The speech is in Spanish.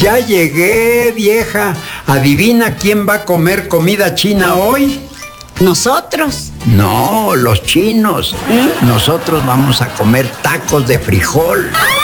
Ya llegué, vieja. ¿Adivina quién va a comer comida china hoy? ¿Nosotros? No, los chinos. Nosotros vamos a comer tacos de frijol.